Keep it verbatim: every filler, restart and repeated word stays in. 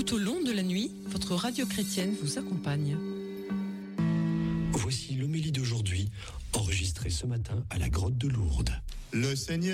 Tout au long de la nuit, votre radio chrétienne vous accompagne. Voici l'homélie d'aujourd'hui, enregistrée ce matin à la grotte de Lourdes. Le Seigneur